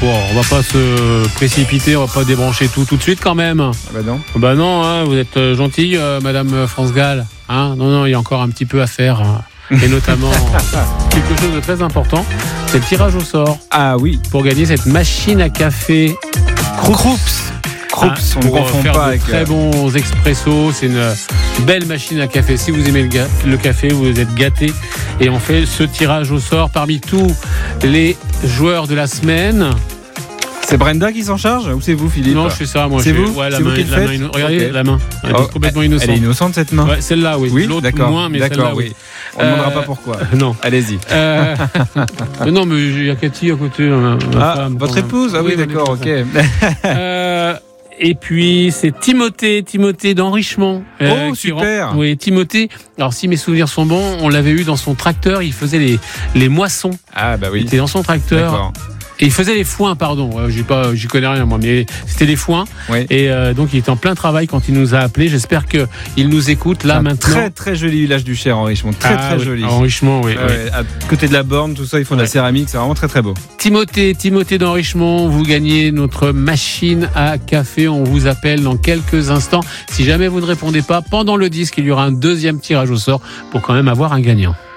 on va pas se précipiter, on va pas débrancher tout de suite quand même. Ah bah non. Bah non, hein, vous êtes gentille, Madame France Gall. Hein, non, il y a encore un petit peu à faire. Hein. Et notamment quelque chose de très important, c'est le tirage au sort. Ah oui. Pour gagner cette machine à café Krups. Krups, on ne confond faire pas de avec très bons expressos. C'est une belle machine à café. Si vous aimez le café, vous êtes gâtés. Et on fait ce tirage au sort parmi tous les joueurs de la semaine. C'est Brenda qui s'en charge ou c'est vous, Philippe? Non, je fais ça, moi. C'est vous? Ouais, la C'est main, vous qui le la faites? main regardez, Okay. la main. Elle est complètement innocente. Elle est innocente, cette main? Ouais, celle-là, oui. Oui, L'autre, d'accord. moins, mais d'accord, celle-là, oui. On ne demandera pas pourquoi. Non. Allez-y. Non, mais il y a Cathy à côté. Ma femme, votre épouse? Ah oui, d'accord, ok. Et puis, c'est Timothée d'Enrichemont. Oh, super. Oui, Timothée. Alors, si mes souvenirs sont bons, on l'avait eu dans son tracteur. Il faisait les moissons. Ah, bah oui. Il était dans son tracteur. D'accord. Et il faisait les foins, pardon. J'y connais rien, moi, mais c'était les foins. Oui. Et donc, il était en plein travail quand il nous a appelés. J'espère qu'il nous écoute là maintenant. Très, très joli village du Cher, Enrichemont. Très oui. joli. Enrichemont, oui. À côté de la borne, tout ça, ils font de la céramique. C'est vraiment très, très beau. Timothée d'Enrichemont, vous gagnez notre machine à café. On vous appelle dans quelques instants. Si jamais vous ne répondez pas, pendant le disque, il y aura un deuxième tirage au sort pour quand même avoir un gagnant.